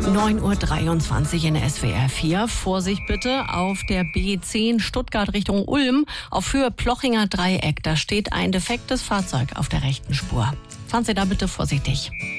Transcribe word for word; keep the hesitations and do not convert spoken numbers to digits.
neun Uhr dreiundzwanzig in S W R vier. Vorsicht bitte auf der B zehn Stuttgart Richtung Ulm auf Höhe Plochinger Dreieck. Da steht ein defektes Fahrzeug auf der rechten Spur. Fahren Sie da bitte vorsichtig.